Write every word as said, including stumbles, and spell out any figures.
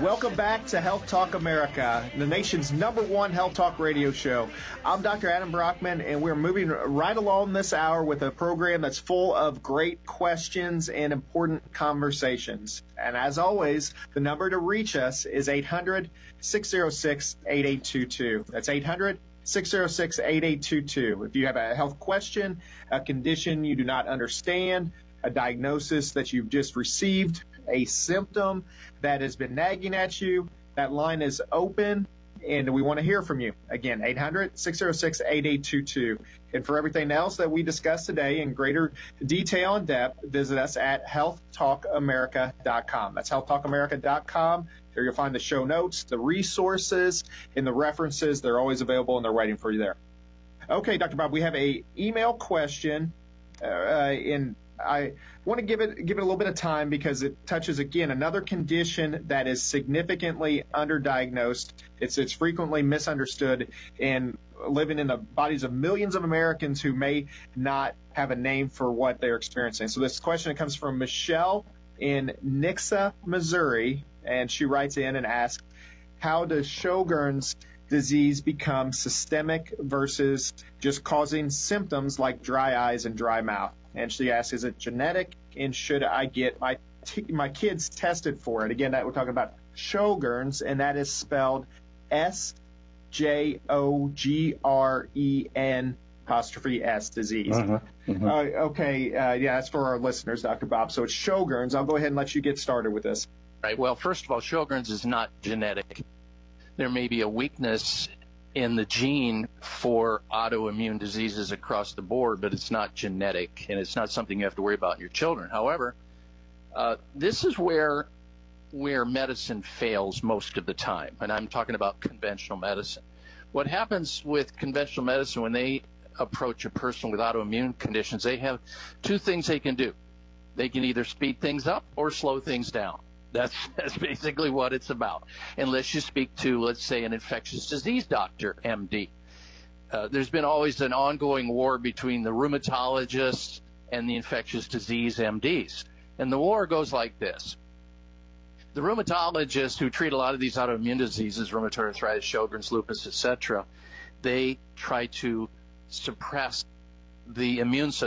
Welcome back to Health Talk America, the nation's number one health talk radio show. I'm Doctor Adam Brockman, and we're moving right along this hour with a program that's full of great questions and important conversations. And as always, the number to reach us is eight hundred, six oh six, eight eight two two. That's eight hundred, six oh six, eight eight two two. If you have a health question, a condition you do not understand, a diagnosis that you've just received, a symptom that has been nagging at you, that line is open, and we want to hear from you. Again, eight hundred, six oh six, eight eight two two. And for everything else that we discussed today in greater detail and depth, visit us at health talk america dot com. That's health talk america dot com. There you'll find the show notes, the resources, and the references. They're always available, and they're waiting for you there. Okay, Doctor Bob, we have a email question uh, in I want to give it give it a little bit of time because it touches, again, another condition that is significantly underdiagnosed. It's it's frequently misunderstood and living in the bodies of millions of Americans who may not have a name for what they're experiencing. So this question comes from Michelle in Nixa, Missouri, and she writes in and asks, how does Sjogren's disease become systemic versus just causing symptoms like dry eyes and dry mouth? And she asks, is it genetic, and should I get my t- my kids tested for it? Again, that we're talking about Sjogren's, and that is spelled S J O G R E N apostrophe S disease. Uh-huh, uh-huh. Uh, okay, uh, yeah, that's for our listeners, Doctor Bob. So it's Sjogren's. I'll go ahead and let you get started with this. Right. Well, first of all, Sjogren's is not genetic. There may be a weakness in the gene for autoimmune diseases across the board, but it's not genetic, and it's not something you have to worry about in your children. However, uh, this is where where medicine fails most of the time, and I'm talking about conventional medicine. What happens with conventional medicine when they approach a person with autoimmune conditions, they have two things they can do. They can either speed things up or slow things down. That's, that's basically what it's about, unless you speak to, let's say, an infectious disease doctor, M D. Uh, there's been always an ongoing war between the rheumatologists and the infectious disease M Ds. And the war goes like this. The rheumatologists who treat a lot of these autoimmune diseases, rheumatoid arthritis, Sjogren's, lupus, et cetera, they try to suppress the immune system